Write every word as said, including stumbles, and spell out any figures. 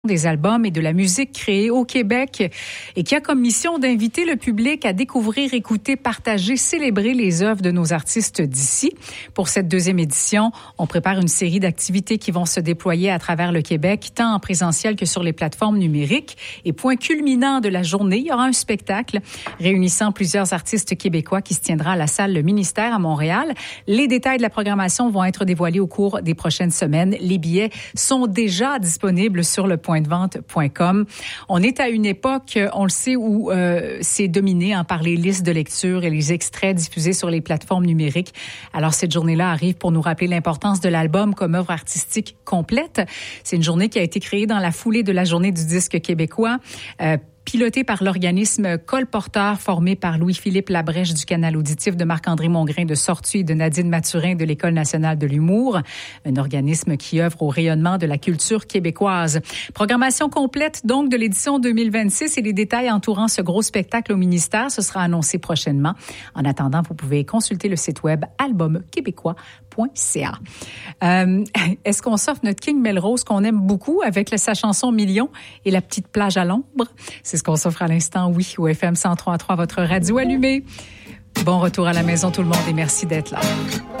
des albums et de la musique créée au Québec et qui a comme mission d'inviter le public à découvrir, écouter, partager, célébrer les œuvres de nos artistes d'ici. Pour cette deuxième édition, on prépare une série d'activités qui vont se déployer à travers le Québec, tant en présentiel que sur les plateformes numériques. Et point culminant de la journée, il y aura un spectacle réunissant plusieurs artistes québécois qui se tiendra à la salle Le Ministère à Montréal. Les détails de la programmation vont être dévoilés au cours des prochaines semaines. Les billets sont déjà disponibles sur le point de vente point com. On est à une époque, on le sait, où euh, c'est dominé hein, par les listes de lecture et les extraits diffusés sur les plateformes numériques. Alors, cette journée-là arrive pour nous rappeler l'importance de l'album comme œuvre artistique complète. C'est une journée qui a été créée dans la foulée de la Journée du disque québécois, euh, piloté par l'organisme Colporteur, formé par Louis-Philippe Labrèche du Canal auditif, de Marc-André Mongrain de Sortu et de Nadine Mathurin de l'École nationale de l'humour, un organisme qui œuvre au rayonnement de la culture québécoise. Programmation complète donc de l'édition deux mille vingt-six et les détails entourant ce gros spectacle au ministère, ce sera annoncé prochainement. En attendant, vous pouvez consulter le site web album québécois point c a. Euh, est-ce qu'on s'offre notre King Melrose qu'on aime beaucoup avec sa chanson Million et la petite plage à l'ombre? C'est ce qu'on s'offre à l'instant, oui, au F M cent trois point trois, votre radio allumée. Bon retour à la maison tout le monde et merci d'être là.